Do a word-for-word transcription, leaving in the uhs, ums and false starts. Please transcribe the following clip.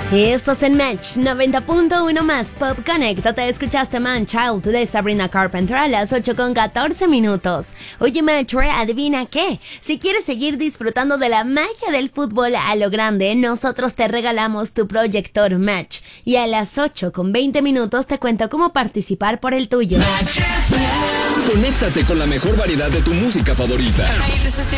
Y esto es en Match noventa punto uno más Pop Connect. Te escuchaste Man Child de Sabrina Carpenter a las ocho con catorce minutos. Oye, Metro, adivina qué. Si quieres seguir disfrutando de la magia del fútbol a lo grande, nosotros te regalamos tu proyector Match. Y a las ocho con veinte minutos te cuento cómo participar por el tuyo. Conéctate con la mejor variedad de tu música favorita. Hey, this is